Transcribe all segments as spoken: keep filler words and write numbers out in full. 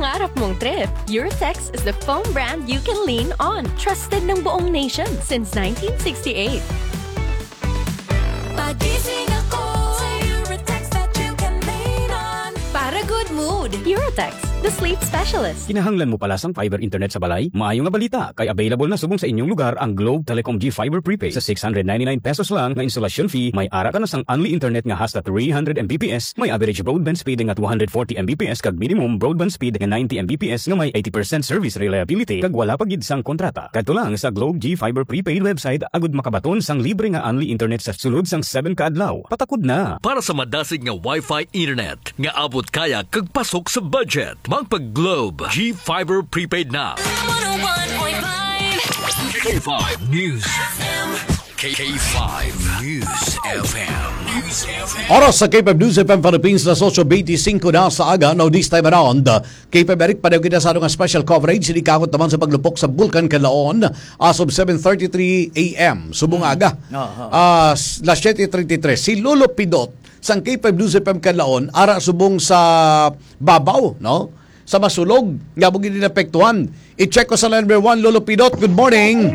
pangarap mong trip, Eurotex is the foam brand you can lean on. Trusted ng buong nation since nineteen sixty-eight. Pagising ako sa Eurotex that you can lean on. Para good mood. Eurotex, the sleep specialist. Kinahanglan mo pala sang fiber internet sa balay? Maayo nga balita, kay available na subong sa inyong lugar ang Globe Telecom G Fiber Prepaid. Sa six hundred ninety-nine pesos lang na installation fee, may ara ka na sang unli internet nga hasta three hundred megabits, may average broadband speed nga two hundred forty megabits kag minimum broadband speed nga ninety megabits nga may eighty percent service reliability kag wala pagid sang kontrata. Kadto lang sa Globe G Fiber Prepaid website agud makabaton sang libre nga unli internet sa sulod sang seven ka adlaw. Patakod na. Para sa madasig nga Wi-Fi internet nga abot kaya kag pasok sa budget, magpag-Globe G Fiber Prepaid na. one oh one point five K five News K five News F M. News F M. Oras sa K five News F M Philippines na eight twenty-five na sa aga. Now this time around, K five Eric pa daw kita sa nga special coverage. Sinikakot naman sa paglupok sa Bulkan Canlaon as of seven thirty-three a m subong aga. Uh, las seven thirty-three si Lolo Pidot sang K five News F M Canlaon ara subong sa babaw, no? Sa masulog, nga mo gini napektuhan. I-check ko sa line number one, Lolo Pidot. Good morning.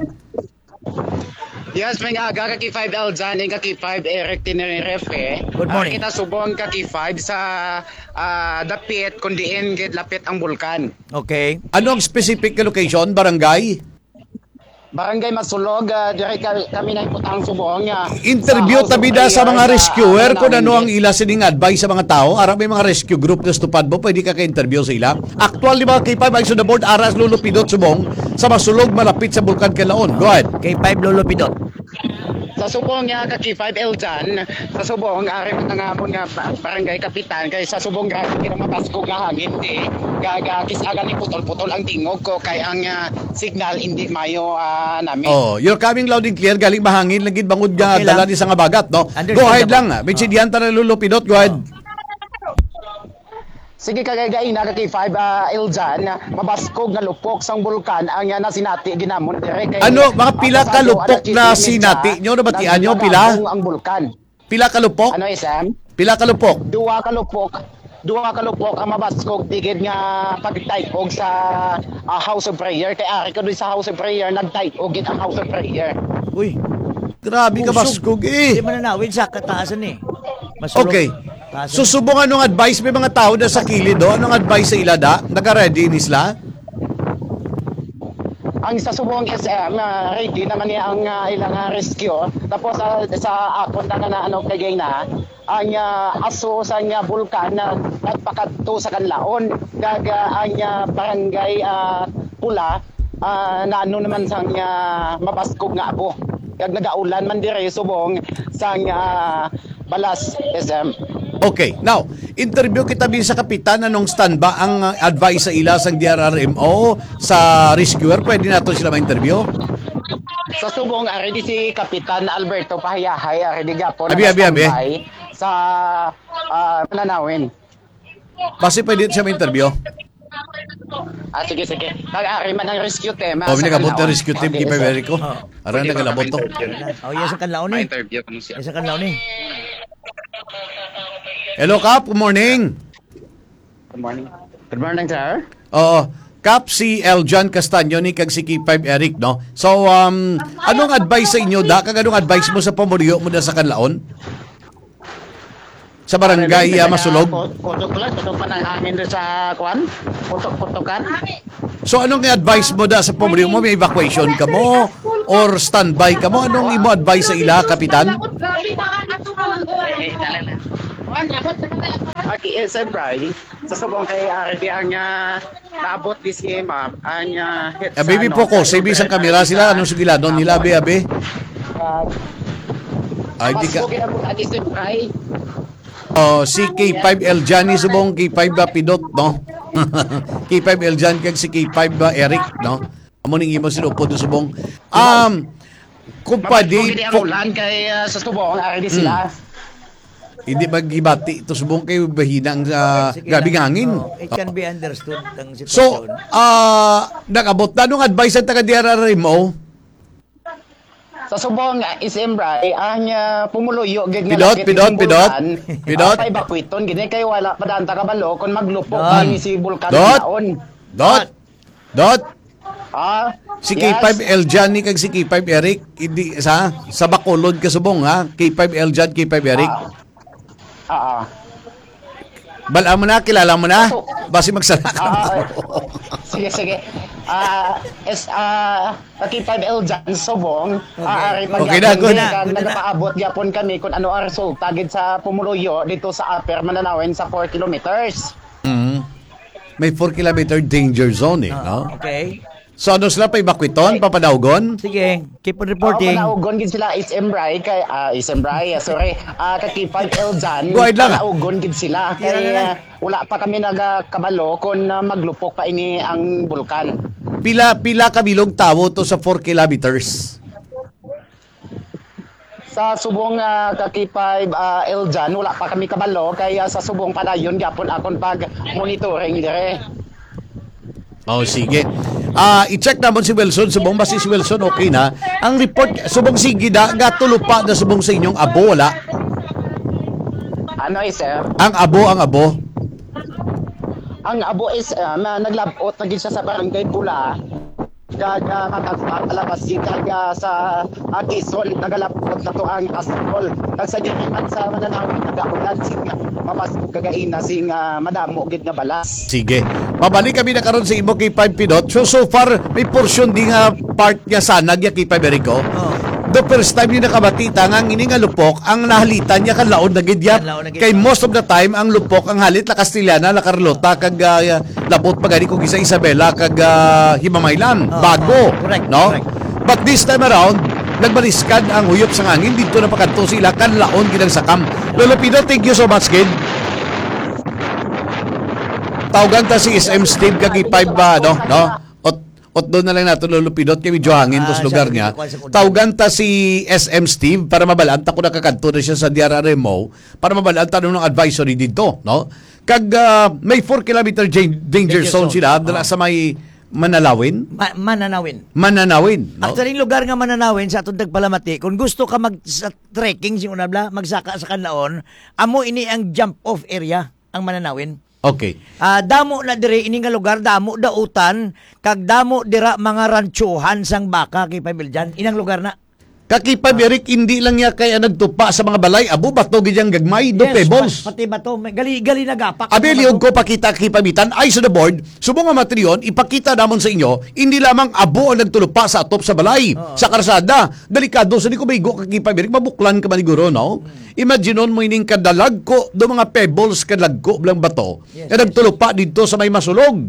Yes, may aga ka K five Eljan, ka K five Eric Tiniref eh. Good morning. Uh, kita subong ka K five sa uh, dapit kundiin git lapit ang bulkan. Okay. Ano ang specific location, barangay? Barangay Masulog, uh, dire kami na iputang subong. Uh, Interview sa tabida sa mga rescuer uh, kung ano ang ila sining advice sa mga tao. Ara may mga rescue group na stupad mo, pwede ka ka-interview sa ila. Actual di ba K five ay sa the board aras Lolo Pidot subong sa Masulog malapit sa Bulkan Canlaon. Go ahead. K five Lolo Pidot. Sa subong nga ka K five Eljan, sa subong ari man nga mo nga barangay kapitan kay sa subong ga kina mapasko nga hangin eh. Gaga kisagan ni putol-putol ang tingog ko kay ang uh, signal hindi mayo uh, namin. Oh, you're coming loud and clear. Galing mahangin lagid bangod nga Okay dala lang. di sa nga bagat, no? Go ahead lang. Binsidihan ta na Lolo Pidot. Go ahead. Sige kagagay na ka K five uh, Eljan, mabaskog na lupok sang bulkan ang uh, nasinati ginamon dire kay Ano, mga pila ka lupok na sinati nyo, nabatian nyo, pila? ang bulkan. Pila ka lupok? Ano eh, Sam? Pila ka lupok? Duwa ka lupok. Duwa ka lupok ang mabaskog tigid nga pagtayog sa uh, House of Prayer kay ari ko dun sa House of Prayer nagtayog gid ang House of Prayer. Uy. Grabe ka baskog eh. Hindi man nanawid sa kataasan eh. Masulog. Okay. Taasan. Susubong anong advice may mga tao na sa kilid do? Anong advice sa ila da? Naka-ready ni sila? Ang sa subong S M uh, ready naman niya ang uh, ilang uh, rescue. Tapos uh, sa akon na na ano kagay na ang uh, aso sa nga bulkan na nagpakadto sa kanlaon gaga ang uh, barangay uh, pula uh, na ano naman sang uh, mabaskog nga abo. Kag nagaulan man dire subong sang uh, Balas S M. Okay. Now, interview kita bin sa kapitan anong stand ba ang uh, advice sa ila sang D R R M O sa rescuer? Pwede nato sila ma-interview? Sa subong ari di si Kapitan Alberto Pahayahay ari di gapon Abi, abi, abi. sa uh, Mananawin. Base pwede siya ma-interview? Ah, sige, sige. Nag-ari man ang rescue team. O, binagabot na rescue team kay Peverico. Aran na galabot to. Oh, yes, ang kanlaon eh. Ma-interview ko siya. Yes, ang kanlaon eh. Hello, Kap. Good morning. Good morning. Good morning, sir. Oo. Kap, si Eljan Castaño ni kag si K five Eric, no? So, um, anong advice sa inyo, da? Kag anong advice mo sa pamulyo mo na sa Kanlaon? Sa barangay uh, Masulog? Putok lang, putok pa ng hangin doon sa kwan. Putok-putokan. So, anong advice mo da sa pamulyo mo? May evacuation ka mo? Or standby ka mo? Anong imo advice sa ila, Kapitan? Okay, eh, siyempre, sa subong kay R D ang uh, naabot di si ma'am, ang uh, hit Ah, baby po ko, sa ibig ang kamera sila, anong sugila doon? Nila, abe, abe? Uh, Ay, di ka. Mas ko adi siyempre. Oh, si K five Eljani subong K five ba Pidot, no? K five Eljan kag si K five ba Eric, no? Amo ning imo sila upo do subong. Um, kung pwede po ulan kay uh, sa subong R D sila. Hindi magibati ito subong kay bahinang sa uh, gabing hangin. Oh, it can be understood ang sitwasyon. So, ah, uh, nag-abot na nung advice ang taga-D R R M O? sa subong uh, Isembray ang uh, pumuluyo gid nga Pidot, lakit pidot, ng pidot. bulkan. Pidot. Uh, kay bakwiton gid kay wala pa daan ta kabalo kon maglupok Don. pa ni si bulkan Dot. naon. Dot. Dot. Ah, Si yes. K five Eljan ni kag si K five Eric hindi sa sa Bacolod ka subong ha. K five Eljan, K five Eric. Ah, ah. Bala mo na, kilala mo na. Basi magsala ka. Ah, sige, sige. Ah, es ah K five L Jan Sobong. Ah, ari Okay na, good na, good na. nagapaabot gyapon kami kung ano ang resulta gid sa pumuluyo dito sa Upper Mananawin sa four kilometers. Mm. May four kilometer danger zone eh, no? Okay. So ano sila pa ibakwiton, papadawgon? Sige, keep on Oh, reporting. panaugon gid sila is Embray kay ah is Embray, sorry. Ah ka K five L Jan. Go ahead lang. Panaugon gid sila kay Tira na lang. ah, wala pa kami nagakabalo kung ah, maglupok pa ini ang bulkan. Pila pila kabilog tawo to sa four kilometers. Sa subong uh, ka K five uh, L Jan, wala pa kami kabalo kaya sa subong padayon gyapon akon pag monitoring dire. Oh, sige. Ah, i-check naman si Wilson, subong ba si Wilson okay na? Ang report subong sige da gatulupa na subong sa inyong abo wala. Ano is sir? Ang abo ang abo. Ang abo is uh, na, naglabot na gid siya sa barangay Pula. Kag uh, matagpalabas gid kag uh, sa Atisol nagalapot na to ang asol. Kag sa diyan sa Mananawin nagaulan sing mapasok kagaina sing uh, madamo gid nga balas. Sige. Pabalik kami na karon sa imo kay five Pinot. So so far may portion di nga part niya sana niya kay five Erico. Oh. The first time ni nakabatita nga ang ini nga lupok ang nahalitan niya kan laod na gid yap. Kan laod na gid. Kay most of the time ang lupok ang halit la Castellana la Carlota kag uh, labot pa gani kog isa Isabela kag uh, Himamaylan Oh, bago oh, correct, no. correct. But this time around nagbaliskad ang huyop sa hangin dito na pakanto sila kan laon gid ang sakam. Lolo Pino, thank you so much kid. Tawagan ta si S M Steve kag five ba no no. Ot ot doon na lang nato Lolo Pidot kay medyo hangin Ah, tos lugar sa- niya. sa- sa- Tawagan ta si S M Steve para mabalaan ta ko nakakanto na siya sa D R R M O para mabalaan ta ng advisory dito, no? Kag ah, may four kilometer jan- danger, Danger zone, zone. sila dala sa may Manalawin, Ma- mananawin. Mananawin, no? Actually, lugar nga mananawin sa atong tagpalamati, kung gusto ka mag sa trekking sing unabla, magsaka sa kanlaon, amo ini ang jump off area ang mananawin. Okay. Ah, damo na dire ini nga lugar, damo dautan, kag damo dira mga ranchuhan sang baka kay Pabiljan. Inang lugar na. Kakipay Eric hindi lang niya kaya nagtupa sa mga balay, abo bato gidyang gagmay do pebbles. Pati ba to? May- Gali gali nagapak. Abi liog ko pakita kipabitan ay sa the board subong nga matriyon ipakita namon sa inyo hindi lamang abo ang nagtulupa sa atop sa balay sa karsada delikado sa di ko maigo kakipay Eric mabuklan ka maniguro no imaginon mo ining kadalag ko do mga pebbles kadalag ko blang bato Yes, na nagtulupa dito sa may masulog.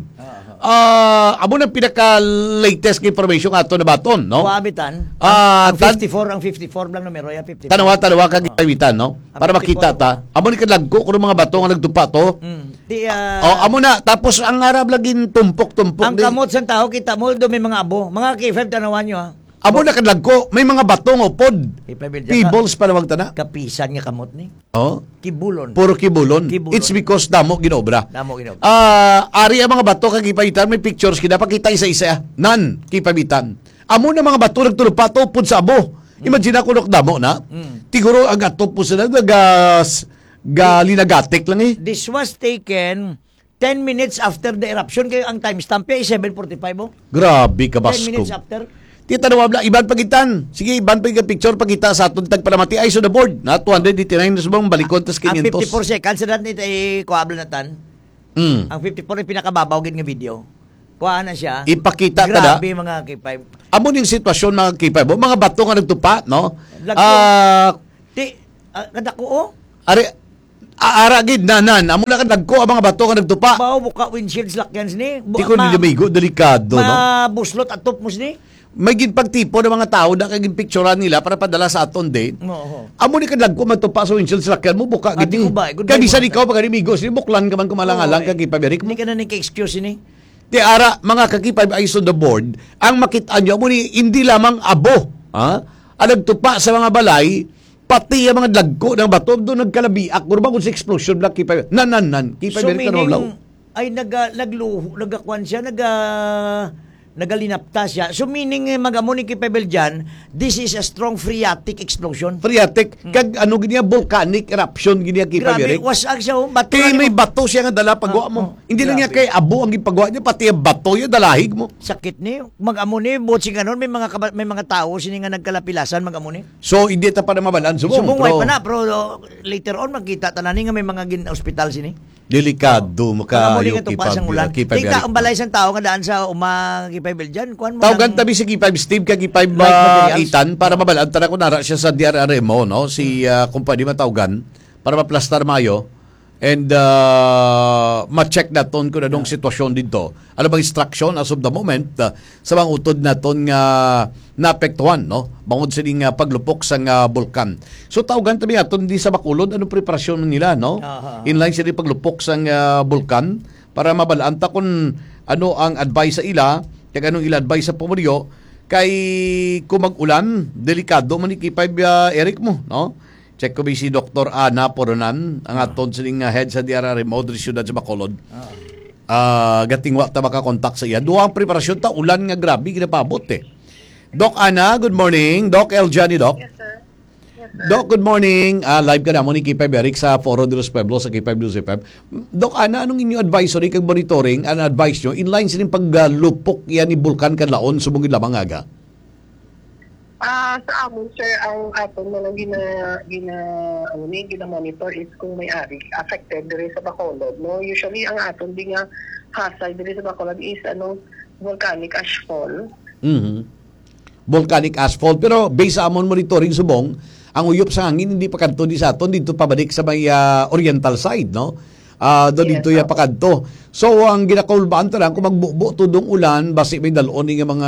Ah, amo nang pinaka latest information ato na baton no. Kuabitan. Ah, ang tan- fifty-four, ang fifty-four lang numero ya fifty-four. Tanawa tanawa kag kawitan no para Ah, makita ta amo ni kadlagko kuno mga bato nga nagtupa to. Mm. Di ah, Oh, amo na tapos ang arab laging tumpok-tumpok ang din. kamot sang tao kita mo do may mga abo. Mga K five tanawan nyo ha. Amo na kadlagko may mga bato nga upod. Ipabiljan ka. Pebbles pa nawag tana. Kapisan nga kamot ni. Oh, Kibulon. puro kibulon. Kibulon. It's because damo ginobra. Damo ginob. Ah, ari ang mga bato kag ipagitan may pictures kina pakita isa-isa. Nan kipabitan. Amo na mga bato nagtulupa to upod sa abo. Imagine ako nok damo na. Mm. Tiguro ang atop po sila gas galinagatik lang eh. This was taken ten minutes after the eruption. Kayo ang timestamp ay seven forty-five oh. Grabe ka ten basko. minutes after. Tita nawabla, iban pagitan. Sige, iban pagitan picture pagita sa atong tagpalamati ay so the board. Na two eighty-nine na subang balikon tas Ang quinientos. fifty-four seconds na natin ay kuhabla na tan. Mm. Ang fifty-four ay pinakababaw gid nga video. Kuha na siya. Ipakita tada. Grabe mga K five. Amo ning sitwasyon mga kipay mo, mga bato nga nagtupa, no? Lagko. Ah, Di, uh, kadako oh. ari aara gid nanan. Amo na kadagko ang mga bato nga nagtupa. Bao buka windshield slackans ni. Di ko nila maigo delikado, no? Mabuslot at top mo ni. May ginpagtipo ng mga tao na kaging picturean nila para padala sa aton din. Oo. Amo ni kadagko magtupa sa windshield sa lakyan mo buka Ah, gid. di ko ba? Good Kaya bye, bisan good ikaw pag amigos, ni buklan ka man kumalang-alang kag ipaberik mo. Hindi ka na nagka-excuse ni. Ti ara mga kakipay eyes on the board, ang makita nyo mo ni hindi lamang abo, ha? Ang nagtupa sa mga balay, pati ang mga dagko ng bato doon nagkalabiak, kung ba kung sa explosion black kipay, nan nan nan, kipay So berik ka na meaning, ay naga, nagluho, nagakwan siya, naga, nagalinapta siya. So meaning eh, mag-amo ni Kipebel dyan, this is a strong phreatic explosion. Phreatic, kag ano giniya volcanic eruption giniya kay Grabe, Paberic. wasag siya. oh. Bato Kay na may mo. bato siya nga dala pagwa mo. Oh, oh. Hindi lang niya Grabe. kay abo ang gipagawa niya, pati ang bato yung dalahig mo. Sakit ni. Mag-amo ni, botsing ganon, may mga kaba- may mga tao sini nga nagkalapilasan mag-amo ni. So, hindi ta pa na mabalan. Subong, Subong pero way pa na, pero oh, later on magkita tanani nga may mga gin-hospital sini. delikado Mga maka muli yung nga tupa sang ulan. kay Paberic. Tingka ang balay sang tao nga daan sa uma Kipebel dyan. Kuan mo Tawagan ng- tabi si K five Steve kag K five Light uh, materials. Itan para mabalaan tara ko nara siya sa D R R M O no si uh, kumpanya matawgan para maplastar mayo and uh, ma-check naton kung anong sitwasyon dito. Ano bang instruction as of the moment uh, sa mga utod naton nga naapektuhan no bangod sa ding uh, paglupok sa uh, bulkan. So tawagan tabi aton di sa Bacolod anong preparasyon nila no? Aha. Inline sa di paglupok sa uh, bulkan para mabalaan ta kung ano ang advice sa ila kag anong ila advice sa pumulyo kay kung mag-ulan delikado man ni K five uh, Eric mo no. Check ko ba si Doctor Ana Poronan, ang aton sining uh, head sa D R R M O diri siyudad sa Bacolod. Ah, gating wa ta makakontak sa iya. Duha ang preparasyon ta ulan nga grabe ginapabot eh. Doc Ana, good morning. Doc El Johnny, Doc. Yes, sir. Yes, sir. Doc, good morning. Ah, live ka na mo ni K five Eric sa Foro de los Pueblos sa K five News F M. Doc Ana, anong inyong advisory kag monitoring ang advice nyo in line sining paglupok yan ni Bulkan Kanlaon sumugid lamang aga? Ah, sa amon, sir, ang aton na lang gina, gina, ano ni, gina-monitor is kung may ari affected diri sa Bacolod, no? Usually, ang aton di nga hazard diri sa Bacolod is, ano, volcanic ashfall. Mhm. Volcanic asphalt pero based sa amon monitoring subong ang uyop sa hangin hindi pa kadto di sa aton dito pabalik sa may ah, oriental side no. Ah do Yes, dito ya opo. pakadto. So ang ginakulbaan ta lang kung magbubo tudong ulan basi may dalon nga mga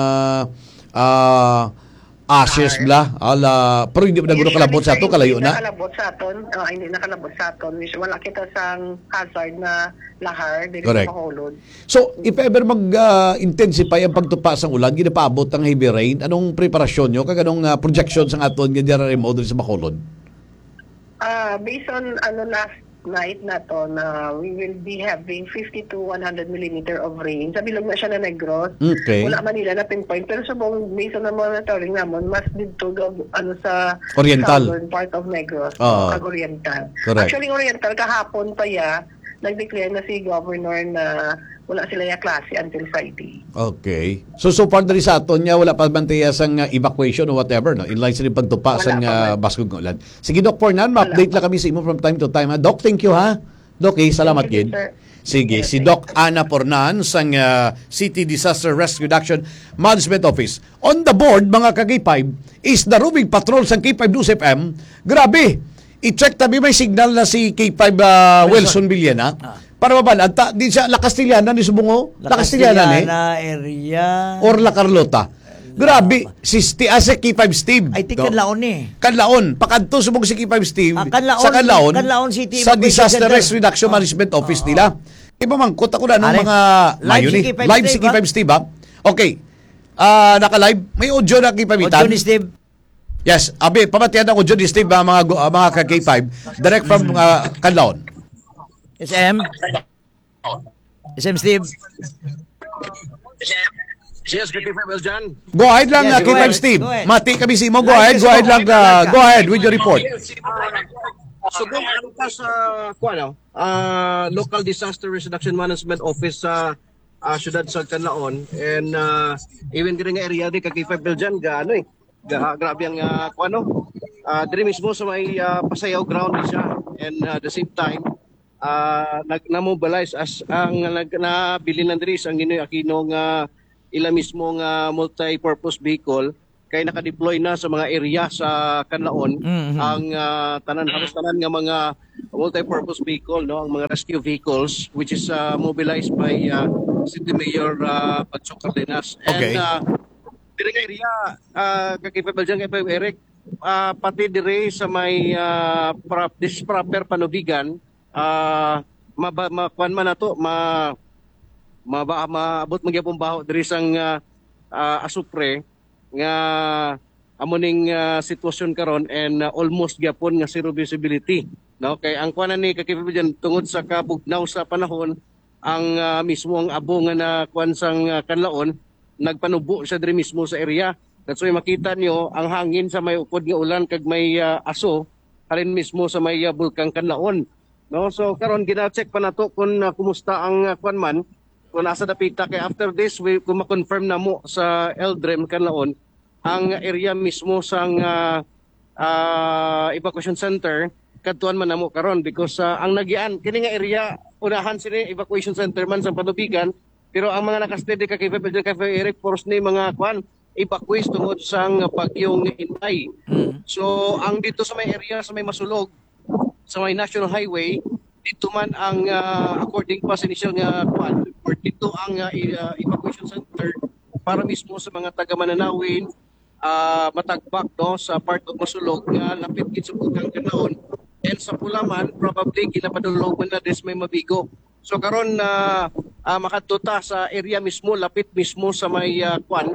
ah ashes bla ala pero hindi pa naguro kalabot sa ato kalayo Hindi na. nakalabot sa aton, ah, hindi nakalabot sa aton. Usually, wala kita sang hazard na lahar diri Correct. sa Bacolod. So if ever mag-intensify ang pagtupa sa ulan ginapaabot ang heavy rain anong preparasyon nyo kag anong ah, projections ang aton nga D R R M O diri sa Bacolod? Ah, based on ano last night na to na we will be having fifty to one hundred millimeter of rain. Sa bilog na siya na Negros. Okay. Wala man nila na pinpoint. Pero subong based on the monitoring namon, mas dito go- ano sa Oriental. southern part of Negros. Oo. Kag Oriental. Correct. Actually, Oriental kahapon pa ya, nag-declare na si Governor na wala sila yung klase until Friday. Okay. So so far diri sa aton nya wala pa banteya sang uh, evacuation or whatever no. In line sa ning pagtupa Wala sang uh, pa man. baskog nga ulan. Sige Doc Fornan, ma-update lang kami sa imo from time to time. Ha? Doc, thank you ha. Doc, eh, salamat Thank you, gid. sir. Sige, Yes, si thank Doc Ana Pornan sang uh, City Disaster Risk Reduction Management Office. On the board mga ka K five is the Rubig Patrol sang K five News F M. Grabe. I-check tabi may signal na si K five uh, Wilson Villena. Para mabalaan ta di siya La Castellana ni Subungo. La Castellana ni na area. or La Carlota. Grabe, si Steve, ah, si K five Steve. I think No? Kanlaon eh. Kanlaon. Pakadto subong si K five Steve Ah, Kanlaon, sa Kanlaon, Kanlaon City sa Evacuation Disaster Center. Risk Reduction Ah. Management Office nila. Iba mangkot ako na ng Are, mga live mayo si ni. K five Live si Steve, K five Steve ha. Okay. Ah, naka-live. May audio na K five O Itan. Johnny Steve. Yes, abi pamatiyan ako audio ni Steve ah, mga gu- ah, mga ka K five direct from ah, Kanlaon. S M. S M Steve. Yes, K five El Jan. Go ahead lang Yes, ah, go K five ahead. Steve. Go ahead. Mati kami si mo. Go Live ahead, is go ahead go. lang. ah, go ahead with your report. Subong ano ka sa kuano, ah Local Disaster Risk Reduction Management Office sa uh, siyudad sa Canlaon and uh, even kini nga area di kay K five El Jan ga ano eh. Ga, grabe ang uh, kuano. Ah diri mismo sa may ah, Pasayaw ground din siya and uh, the same time uh, nag na-mobilize as ang nag nabili ng diri ang Ginoy Aquino nga ila mismo nga multi-purpose vehicle kay naka-deploy na sa mga area sa Canlaon Mhm. ang uh, tanan halos tanan nga mga multi-purpose vehicle no ang mga rescue vehicles which is uh, mobilized by uh, City Mayor uh, Patso Cardenas Okay. and uh, diri nga area uh, kakipabal dyan kay Pab Eric uh, pati dire sa may uh, prop, this proper panubigan uh, maba, makuan man nato ma maba maabot magyapon baho diri sang uh, uh, asupre nga amoning uh, sitwasyon karon and uh, almost gyapon nga zero visibility no kay ang kuan ni kakipabal tungod sa kabugnaw sa panahon ang uh, mismo ang abo nga na kuan sang uh, Kanlaon nagpanubo siya diri mismo sa area. That's why makita nyo ang hangin sa may upod nga ulan kag may uh, aso halin mismo sa may uh, bulkang Kanlaon. No, so karon gina-check pa nato kung uh, kumusta ang uh, kwan man, kung nasa dapita kay after this we kung ma-confirm na mo sa Eldrem Kanlaon ang area mismo sang uh, uh, evacuation center kadtuan man namo karon because uh, ang nagian kini nga area unahan sini evacuation center man sa Panubigan pero ang mga nakasteady ka kay Pepel kay Eric force ni mga kwan evacuate tungod sang bagyong Inay. Mm. So ang dito sa may area sa may Masulog sa may National Highway dito man ang uh, according pa sa initial nga kwan report dito ang uh, evacuation center para mismo sa mga taga Mananawin uh, matagbak no sa part of Masulog nga lapit gid sa Bulkang Kanlaon. And sa Pulaman, probably ginapadulog man na des may mabigo. So karon na uh, uh, makatuta sa area mismo, lapit mismo sa may uh, kwan,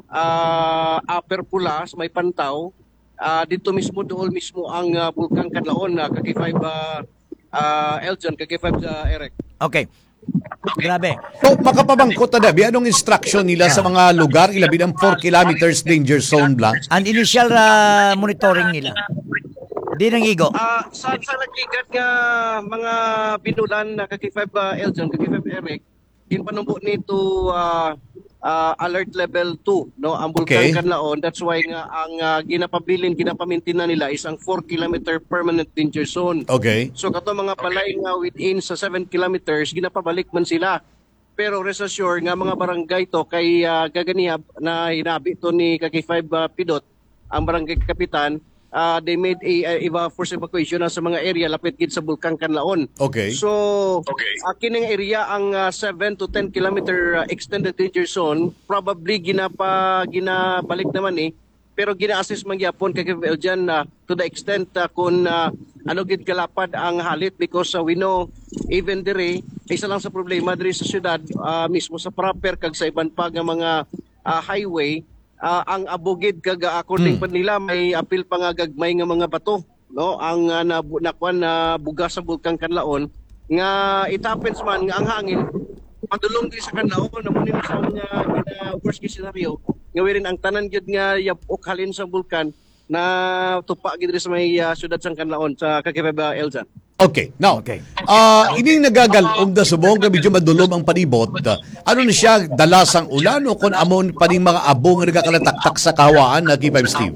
uh, Upper Pula, sa may Pantaw. Uh, dito mismo, dool mismo ang uh, Bulkang Kanlaon na uh, kaki five uh, uh, Eljan, kaki five uh, Eric. Okay. Grabe. So, makapabangkot na dabi, anong instruction nila sa mga lugar, ilabi ng four kilometers danger zone lang? Ang initial uh, monitoring nila. Di nang igo. Uh, sa sa nagigat nga mga binulan na kaki five uh, Eljon, kaki five Eric, ginpanumbo nito uh, uh, alert level two, no? Ang Bulkang Okay. Kanlaon, that's why nga ang uh, ginapabilin, ginapamintina nila is ang four kilometer permanent danger zone. Okay. So kato mga balay nga within sa seven kilometers, ginapabalik man sila. Pero rest assured nga mga barangay to kay uh, gaganihab na hinabi to ni kaki five uh, Pidot, ang barangay kapitan, Uh, they made a, a, a force evacuation na sa mga area lapit gid sa Bulkang Kanlaon. Okay. So, okay. Uh, kining area ang uh, seven to ten kilometer uh, extended danger zone, probably ginapa ginabalik naman eh. Pero gina-assess man gyapon kay Eljan uh, to the extent uh, kung uh, ano gid kalapad ang halit because uh, we know even dire isa lang sa problema dire sa syudad uh, mismo sa proper kag sa iban pa nga mga uh, highway. Uh, ang abugid kag according hmm. pa nila may apil pa nga gagmay nga mga bato no ang uh, na nakuan na bugas sa Bulkang Kanlaon nga it happens man nga ang hangin padulong di sa Kanlaon na munin sa nga uh, worst case scenario nga wirin ang tanan gyud nga yapok halin sa bulkan na tupa gid sa may uh, syudad sang Kanlaon sa Kakibaba Eljan. Okay. Now, okay. Uh, ini nagagalom da subong nga medyo madulom ang panibot. Uh, ano na siya, dalasang ulan o kung amon pa ning mga abong nga nagakalataktak sa kawaan na K five Steve?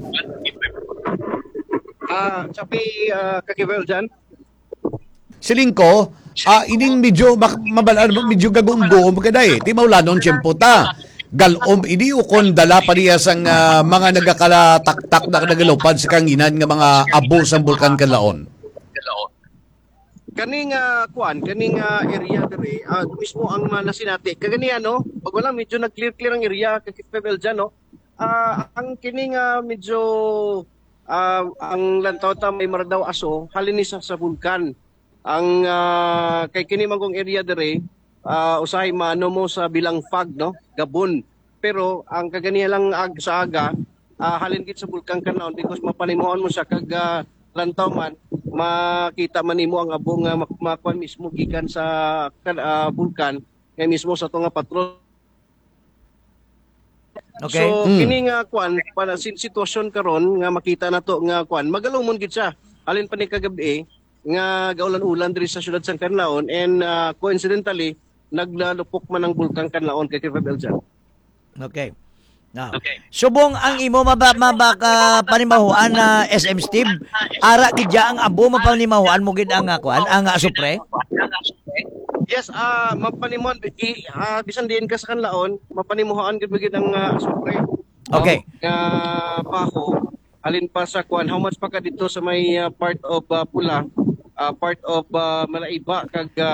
Ah, uh, sabi uh, Kakibaba Eljan. Siling ko, uh, ining medyo mak- mabalaan medyo gagumbo kada eh. Di maulanon tiyempo ta. Galom ini o kung dala pa niya sang uh, mga nagakalataktak na nagalupad sa kanginan nga mga abo sa Bulkang Kanlaon. Kaning uh, kuan, kaning uh, area dere, uh, mismo ang uh, nasinati. Kagani ano, pag wala medyo nag-clear-clear ang area kay Pebel dyan, no? Uh, ang kining uh, medyo uh, ang lantaw ta may maradaw aso, halin ni sa, sa bulkan. Ang uh, kay kini mangkong area dere, uh, usahay maano mo sa bilang fog, no? Gabon. Pero ang kagani lang ag sa aga, uh, halin gid sa Bulkang Kanlaon because mapanimuon mo siya kag uh, lantaw man makita man nimo ang abong nga uh, makuan mismo gikan sa uh, bulkan kay mismo sa tunga patrol. Okay. So mm. kini nga kuan para sin sitwasyon karon nga makita nato nga kuan magalumon gid siya alin pa ni kagabi nga gaulan-ulan diri sa syudad sang Kanlaon and uh, coincidentally naglalupok man ang Bulkang Kanlaon kay Kevin Eljan. Okay. No. Okay. Subong ang imo maba mabaka panimahuan na S M Steve. Ara gidya ang abo mapanimahuan mo gid ang kuan ang asupre. Yes, ah uh, mapanimuhan uh, bisan din ka sa Kanlaon, mapanimuhan gid gid ang uh, asupre. Okay. Nga uh, paho alin pa sa kuan how much pa ka dito sa may uh, part of uh, Pula, uh, part of uh, Malaiba kag uh,